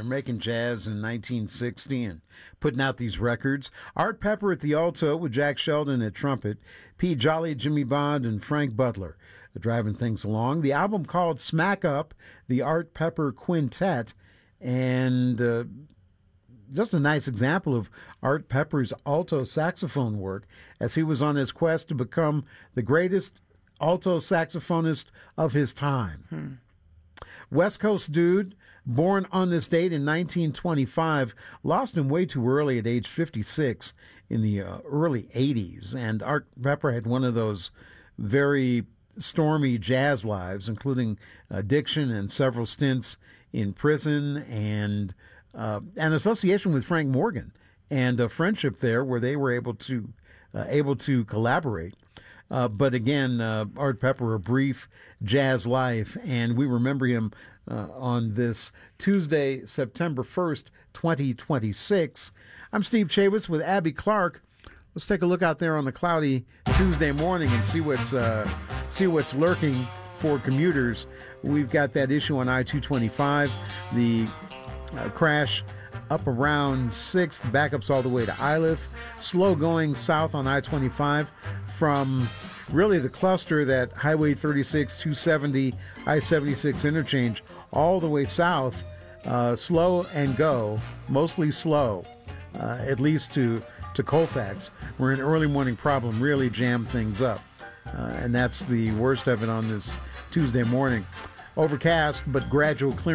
They're making jazz in 1960 and putting out these records. Art Pepper at the alto with Jack Sheldon at trumpet, Pete Jolly, Jimmy Bond, and Frank Butler driving things along. The album called Smack Up, the Art Pepper Quintet, and just a nice example of Art Pepper's alto saxophone work as he was on his quest to become the greatest alto saxophonist of his time. West Coast dude, born on this date in 1925, lost him way too early at age 56 in the early 80s. And Art Pepper had one of those very stormy jazz lives, including addiction and several stints in prison and an association with Frank Morgan and a friendship there where they were able to collaborate. But again, Art Pepper, a brief jazz life, and we remember him on this Tuesday, September 1st, 2026. I'm Steve Chavis with Abby Clark. Let's take a look out there on the cloudy Tuesday morning and see what's lurking for commuters. We've got that issue on I-225, the crash up around 6th, backups all the way to Iliff, slow going south on I-25 from really the cluster that Highway 36, 270, I-76 interchange all the way south, slow and go, mostly slow, at least to Colfax, where an early morning problem really jammed things up. And that's the worst of it on this Tuesday morning. Overcast, but gradual clearing.